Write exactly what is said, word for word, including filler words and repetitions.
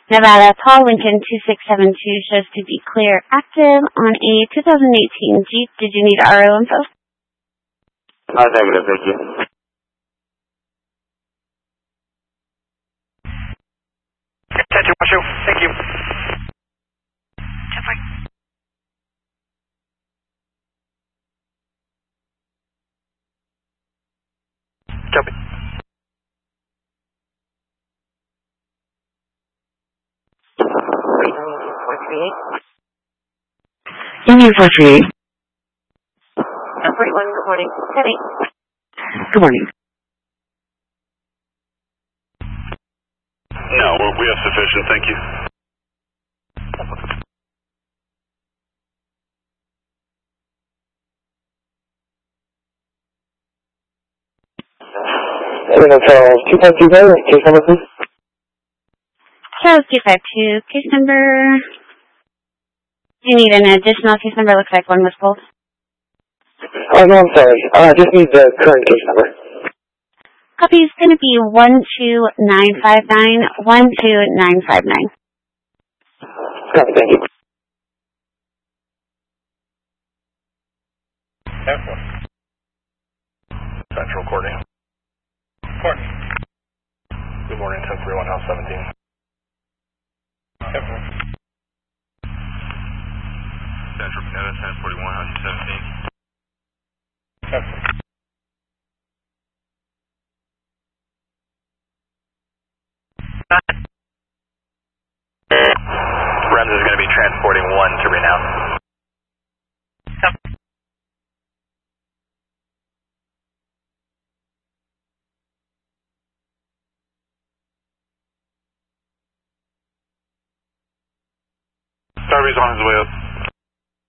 Nevada, Paul Lincoln two six seven two shows to be clear active on a two thousand eighteen Jeep. Did you need R O info? Uh, negative, thank you. Attention, Washoe. Thank you. Copy. Union four three eight. forty-one, good morning. Copy. Good morning. No, we have sufficient, thank you. Seven Charles, two five two zero, case number please. Charles two five two, case number. Do you need an additional case number? Looks like one was pulled. Oh, no, I'm sorry. Uh, I just need the current case number. Copy is going to be one two nine five nine, one two nine five nine. Copy, thank you. Central Courtney. Courtney. Good morning, ten thirty-one, House seventeen. Central Canada, ten forty-one, House seventeen. Rems is going to be transporting one to Renown. Darby's on his way up.